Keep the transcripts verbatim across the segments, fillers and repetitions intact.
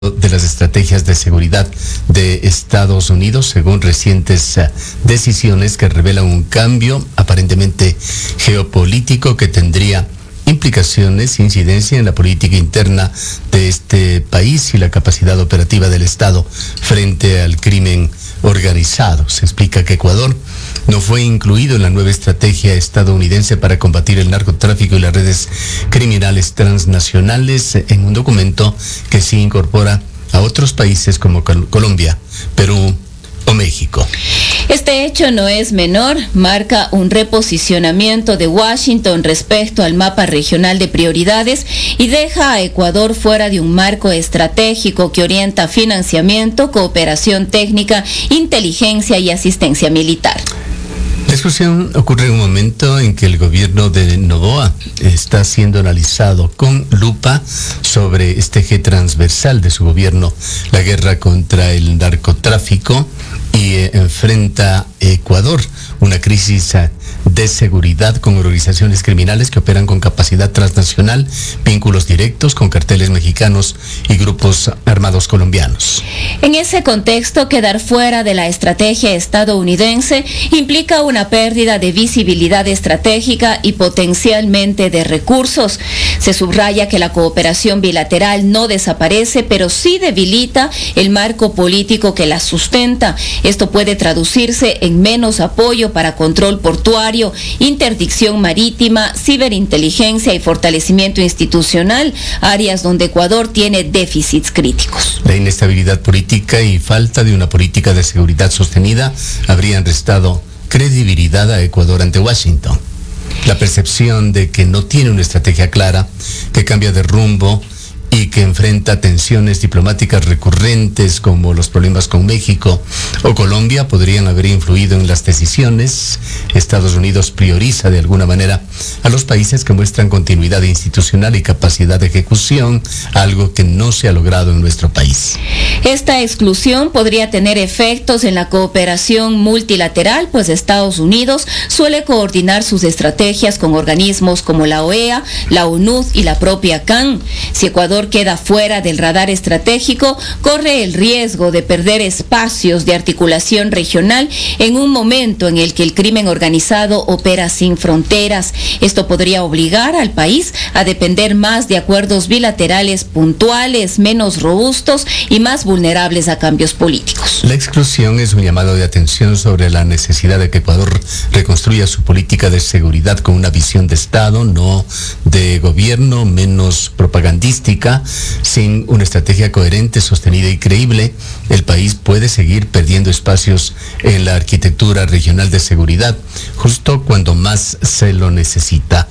de las estrategias de seguridad de Estados Unidos, según recientes uh, decisiones que revelan un cambio aparentemente geopolítico que tendría implicaciones, incidencia en la política interna de este país y la capacidad operativa del Estado frente al crimen organizado. Se explica que Ecuador no fue incluido en la nueva estrategia estadounidense para combatir el narcotráfico y las redes criminales transnacionales en un documento que sí incorpora a otros países como Col- Colombia, Perú o México. Este hecho no es menor, marca un reposicionamiento de Washington respecto al mapa regional de prioridades y deja a Ecuador fuera de un marco estratégico que orienta financiamiento, cooperación técnica, inteligencia y asistencia militar. La exclusión ocurre en un momento en que el gobierno de Noboa está siendo analizado con lupa sobre este eje transversal de su gobierno, la guerra contra el narcotráfico, y eh, enfrenta Ecuador una crisis eh, de seguridad con organizaciones criminales que operan con capacidad transnacional, vínculos directos con carteles mexicanos y grupos armados colombianos. En ese contexto, quedar fuera de la estrategia estadounidense implica una pérdida de visibilidad estratégica y potencialmente de recursos. Se subraya que la cooperación bilateral no desaparece, pero sí debilita el marco político que la sustenta. Esto puede traducirse en menos apoyo para control portuario, interdicción marítima, ciberinteligencia y fortalecimiento institucional, áreas donde Ecuador tiene déficits críticos. La inestabilidad política y falta de una política de seguridad sostenida habrían restado credibilidad a Ecuador ante Washington. La percepción de que no tiene una estrategia clara, que cambia de rumbo y que enfrenta tensiones diplomáticas recurrentes como los problemas con México o Colombia podrían haber influido en las decisiones. Estados Unidos prioriza de alguna manera a los países que muestran continuidad institucional y capacidad de ejecución, algo que no se ha logrado en nuestro país. Esta exclusión podría tener efectos en la cooperación multilateral, pues Estados Unidos suele coordinar sus estrategias con organismos como la O E A, la ONU y la propia C A N. Si Ecuador queda fuera del radar estratégico, corre el riesgo de perder espacios de articulación regional en un momento en el que el crimen organizado opera sin fronteras. Esto podría obligar al país a depender más de acuerdos bilaterales puntuales, menos robustos y más vulnerables a cambios políticos. La exclusión es un llamado de atención sobre la necesidad de que Ecuador reconstruya su política de seguridad con una visión de Estado, no de gobierno, menos propagandística. Sin una estrategia coherente, sostenida y creíble, el país puede seguir perdiendo espacios en la arquitectura regional de seguridad, justo cuando más se lo necesita.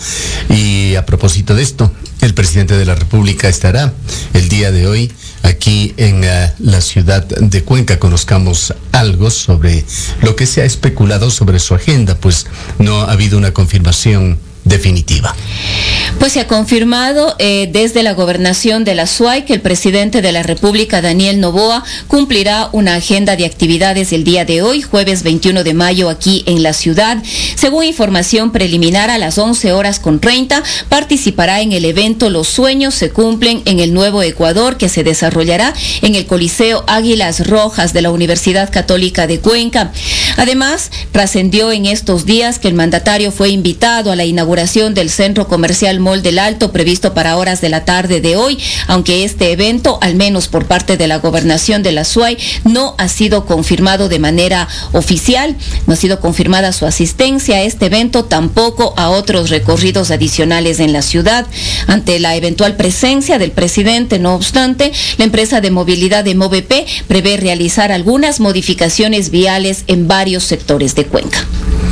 Y a propósito de esto, el presidente de la República estará el día de hoy aquí en uh, la ciudad de Cuenca. Conozcamos algo sobre lo que se ha especulado sobre su agenda, pues no ha habido una confirmación definitiva. Pues se ha confirmado eh, desde la gobernación de la S U A Y que el presidente de la República, Daniel Noboa, cumplirá una agenda de actividades el día de hoy, jueves veintiuno de mayo, aquí en la ciudad. Según información preliminar, a las once horas con treinta participará en el evento Los Sueños se cumplen en el Nuevo Ecuador, que se desarrollará en el Coliseo Águilas Rojas de la Universidad Católica de Cuenca. Además, trascendió en estos días que el mandatario fue invitado a la inauguración del centro comercial Mall del Alto, previsto para horas de la tarde de hoy, aunque este evento, al menos por parte de la gobernación de la S U A Y, no ha sido confirmado de manera oficial, no ha sido confirmada su asistencia a este evento, tampoco a otros recorridos adicionales en la ciudad. Ante la eventual presencia del presidente, no obstante, la empresa de movilidad de Movep prevé realizar algunas modificaciones viales en varios sectores de Cuenca.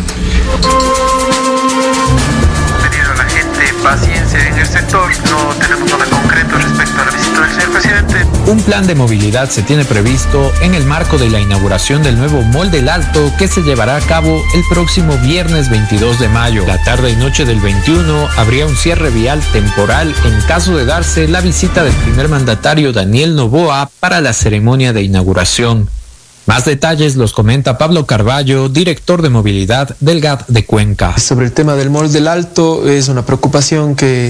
Paciencia en el sector, no tenemos nada concreto respecto a la visita del señor presidente. Un plan de movilidad se tiene previsto en el marco de la inauguración del nuevo Mall del Alto, que se llevará a cabo el próximo viernes veintidós de mayo. La tarde y noche del veintiuno habría un cierre vial temporal en caso de darse la visita del primer mandatario Daniel Noboa para la ceremonia de inauguración. Más detalles los comenta Pablo Carballo, director de movilidad del G A D de Cuenca. Sobre el tema del Mall del Alto, es una preocupación que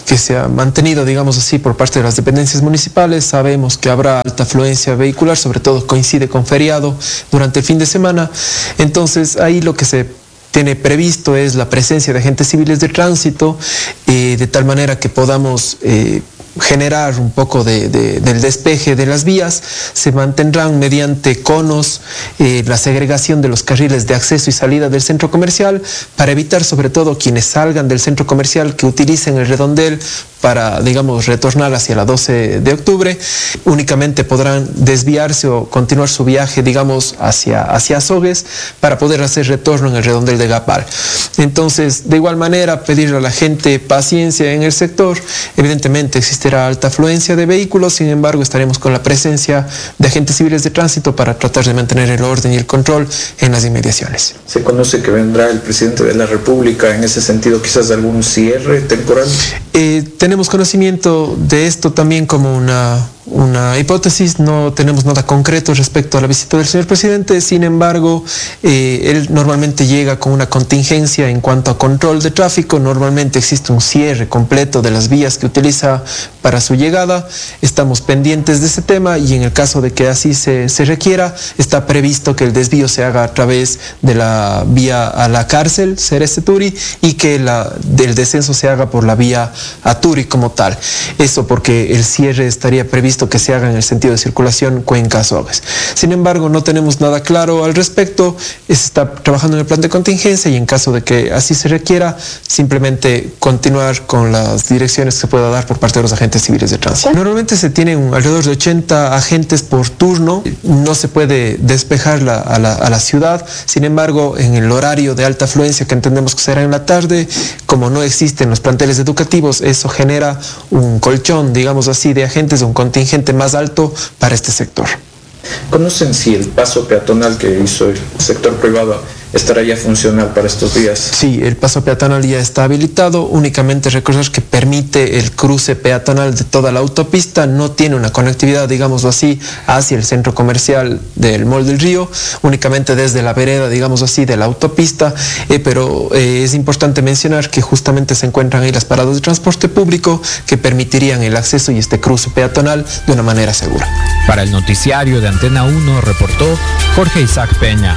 que se ha mantenido, digamos así, por parte de las dependencias municipales. Sabemos que habrá alta afluencia vehicular, sobre todo coincide con feriado durante el fin de semana. Entonces, ahí lo que se tiene previsto es la presencia de agentes civiles de tránsito, eh, de tal manera que podamos eh, generar un poco de, de, del despeje de las vías. Se mantendrán mediante conos eh, la segregación de los carriles de acceso y salida del centro comercial, para evitar sobre todo quienes salgan del centro comercial que utilicen el redondel para, digamos, retornar hacia la doce de octubre. Únicamente podrán desviarse o continuar su viaje, digamos, hacia, hacia Azogues, para poder hacer retorno en el redondel de Gapal. Entonces, de igual manera, pedirle a la gente paciencia en el sector. Evidentemente existirá alta afluencia de vehículos, sin embargo estaremos con la presencia de agentes civiles de tránsito para tratar de mantener el orden y el control en las inmediaciones. ¿Se conoce que vendrá el presidente de la República en ese sentido, quizás de algún cierre temporal? Eh, tenemos conocimiento de esto también como una, una hipótesis. No tenemos nada concreto respecto a la visita del señor presidente. Sin embargo, eh, él normalmente llega con una contingencia en cuanto a control de tráfico. Normalmente existe un cierre completo de las vías que utiliza para su llegada. Estamos pendientes de ese tema, y en el caso de que así se, se requiera, está previsto que el desvío se haga a través de la vía a la cárcel, Cereste Turi, y que la, el descenso se haga por la vía a Turi como tal. Eso porque el cierre estaría previsto que se haga en el sentido de circulación Cuenca-Azogues. Sin embargo, no tenemos nada claro al respecto. Se está trabajando en el plan de contingencia, y en caso de que así se requiera, simplemente continuar con las direcciones que se pueda dar por parte de los agentes civiles de tránsito. Normalmente se tienen alrededor de ochenta agentes por turno. No se puede despejar la, a, la, a la ciudad. Sin embargo, en el horario de alta afluencia, que entendemos que será en la tarde, como no existen los planteles educativos, eso genera un colchón, digamos así, de agentes, de un contingente más alto para este sector. ¿Conocen si el paso peatonal que hizo el sector privado estará ya funcional para estos días? Sí, el paso peatonal ya está habilitado. Únicamente recordar que permite el cruce peatonal de toda la autopista. No tiene una conectividad, digámoslo así, hacia el centro comercial del Mall del Río, únicamente desde la vereda, digamos así, de la autopista. Eh, pero eh, es importante mencionar que justamente se encuentran ahí las paradas de transporte público que permitirían el acceso y este cruce peatonal de una manera segura. Para el noticiario de Antena uno reportó Jorge Isaac Peña.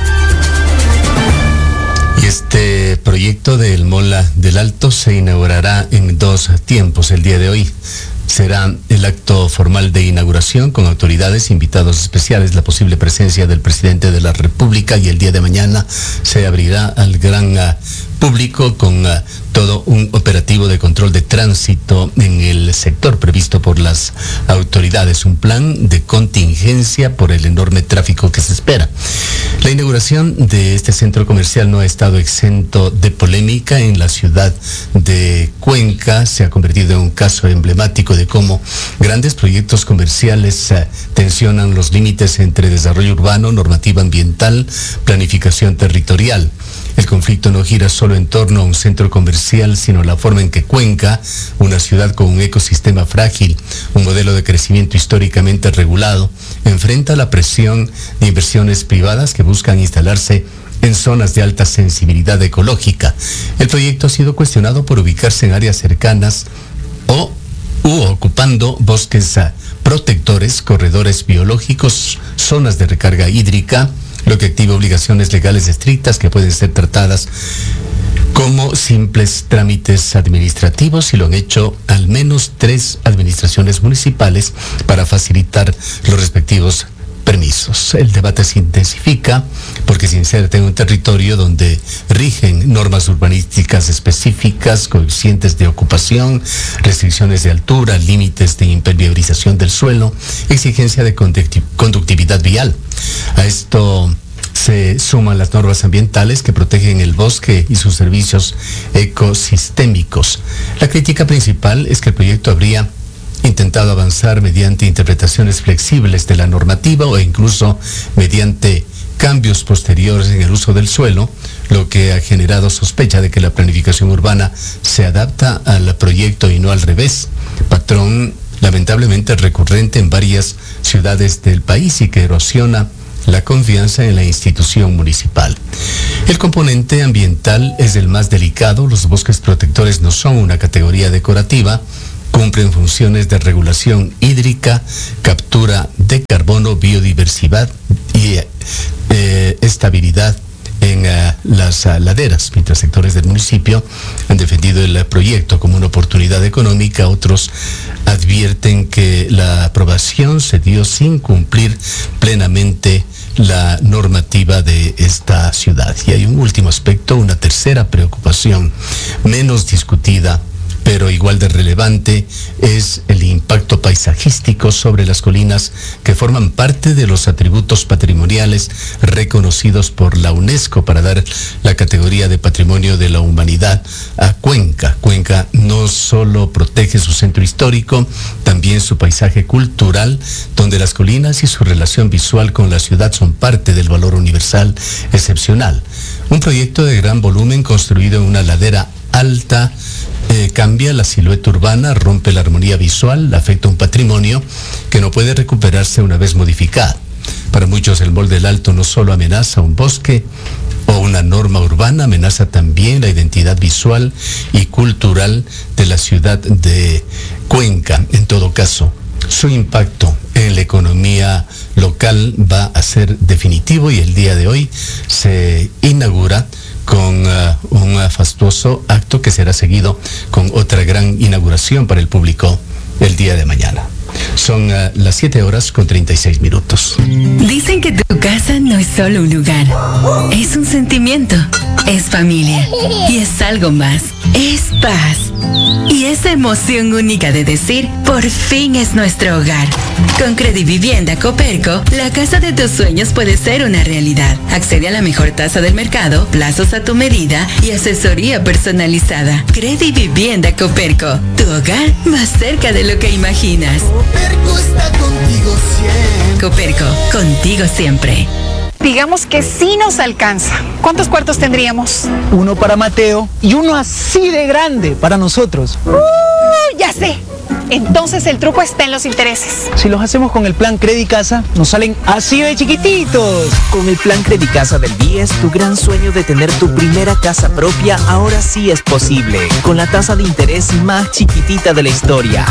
Y este proyecto del Mola del Alto se inaugurará en dos tiempos. El día de hoy será el acto formal de inauguración con autoridades, invitados especiales, la posible presencia del presidente de la República, y el día de mañana se abrirá al gran uh, público con uh, todo un operativo de control de tránsito en el sector previsto por las autoridades, un plan de contingencia por el enorme tráfico que se espera. La inauguración de este centro comercial no ha estado exento de polémica en la ciudad de Cuenca. Se ha convertido en un caso emblemático de cómo grandes proyectos comerciales uh, tensionan los límites entre desarrollo urbano, normativa ambiental, planificación territorial. El conflicto no gira solo en torno a un centro comercial, sino la forma en que Cuenca, una ciudad con un ecosistema frágil, un modelo de crecimiento históricamente regulado, enfrenta la presión de inversiones privadas que buscan instalarse en zonas de alta sensibilidad ecológica. El proyecto ha sido cuestionado por ubicarse en áreas cercanas o u ocupando bosques protectores, corredores biológicos, zonas de recarga hídrica, lo que activa obligaciones legales estrictas que pueden ser tratadas como simples trámites administrativos, y lo han hecho al menos tres administraciones municipales para facilitar los respectivos permisos. El debate se intensifica porque se inserta en un territorio donde rigen normas urbanísticas específicas, coeficientes de ocupación, restricciones de altura, límites de impermeabilización del suelo, exigencia de conductividad vial. A esto se suman las normas ambientales que protegen el bosque y sus servicios ecosistémicos. La crítica principal es que el proyecto habría intentado avanzar mediante interpretaciones flexibles de la normativa o incluso mediante cambios posteriores en el uso del suelo, lo que ha generado sospecha de que la planificación urbana se adapta al proyecto y no al revés, patrón lamentablemente recurrente en varias ciudades del país y que erosiona la confianza en la institución municipal. El componente ambiental es el más delicado. Los bosques protectores no son una categoría decorativa, cumplen funciones de regulación hídrica, captura de carbono, biodiversidad y eh, estabilidad en uh, las uh, laderas, mientras sectores del municipio han defendido el uh, proyecto como una oportunidad económica. Otros advierten que la aprobación se dio sin cumplir plenamente la normativa de esta ciudad. Y hay un último aspecto, una tercera preocupación menos discutida, pero igual de relevante, es el impacto paisajístico sobre las colinas que forman parte de los atributos patrimoniales reconocidos por la UNESCO para dar la categoría de Patrimonio de la Humanidad a Cuenca. Cuenca no solo protege su centro histórico, también su paisaje cultural, donde las colinas y su relación visual con la ciudad son parte del valor universal excepcional. Un proyecto de gran volumen construido en una ladera alta, Eh, cambia la silueta urbana, rompe la armonía visual, afecta un patrimonio que no puede recuperarse una vez modificado. Para muchos el Mall del Alto no solo amenaza un bosque o una norma urbana, amenaza también la identidad visual y cultural de la ciudad de Cuenca. En todo caso, su impacto en la economía local va a ser definitivo y el día de hoy se inaugura con uh, un uh, fastuoso acto que será seguido con otra gran inauguración para el público el día de mañana. Son uh, las siete horas con treinta y seis minutos. Dicen que tu casa no es solo un lugar, es un sentimiento, es familia y es algo más, es paz. Y esa emoción única de decir, por fin es nuestro hogar. Con Credivivienda Coperco, la casa de tus sueños puede ser una realidad. Accede a la mejor tasa del mercado, plazos a tu medida y asesoría personalizada. Credivivienda Coperco, tu hogar más cerca de lo que imaginas. Coperco está contigo siempre. Coperco, contigo siempre. Digamos que sí nos alcanza. ¿Cuántos cuartos tendríamos? Uno para Mateo y uno así de grande para nosotros. Uh, ya sé. Entonces el truco está en los intereses. Si los hacemos con el plan Credicasa, nos salen así de chiquititos. Con el plan Credicasa del B I E S, tu gran sueño de tener tu primera casa propia ahora sí es posible. Con la tasa de interés más chiquitita de la historia.